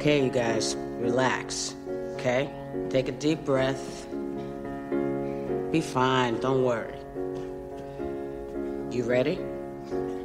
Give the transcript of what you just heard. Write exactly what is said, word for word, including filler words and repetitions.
okay, you guys. Relax, okay? Take a deep breath. Be fine, don't worry. You ready?